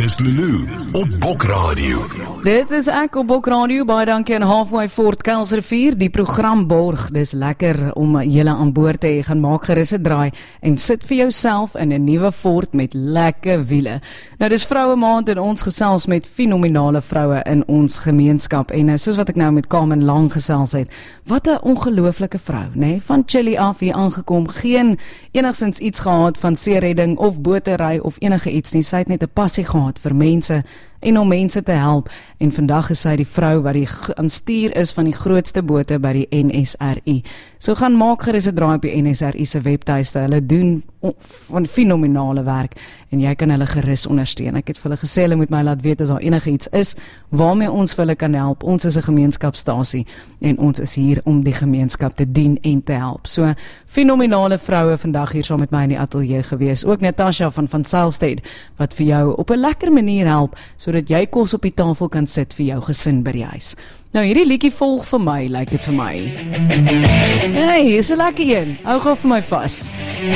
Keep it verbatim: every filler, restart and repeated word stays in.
Dis Lulu op Bok Radio. Dit is ek op Bok Radio, baie dankie aan Halfway Fort Kuilsrivier, die program borg. Dis lekker om julle aan boord te hê, gaan maak gerus 'n draai en sit vir jouself in 'n nuwe Ford met lekker wiele. Nou dis vroue maand en ons gesels met fenominale vroue in ons gemeenskap en soos wat ek nou met Carmen Lang gesels het, wat 'n ongelooflike vrou, nê? Nee? Van Chili af hier aangekom, geen enigstens iets gehad van seeredding of botery of enige iets nie. Sy het net 'n passie gehad vir mense en om mense te help, en vandag is sy die vrou wat die aan stuur is van die grootste bote by die N S R I. So gaan maak gerus 'n draai op die N S R I se webtuiste, hulle doen van fenominale werk en jy kan hulle gerus ondersteun. Ek het vir hulle gesê, hulle moet my laat weet as daar enige iets is waarmee ons vir hulle kan help. Ons is 'n gemeenskapstasie en ons is hier om die gemeenskap te dien en te help. So fenominale vroue vandag hier saam met my in die ateljee gewees. Ook Natasha van Van Zyl wat vir jou op 'n lekker manier help sodat jy kos op die tafel kan sit vir jou gesin by die huis. Nou hierdie liedjie volg vir my, lyk dit vir my. Hey, is 'n lekker een. Hou gou vir my vas.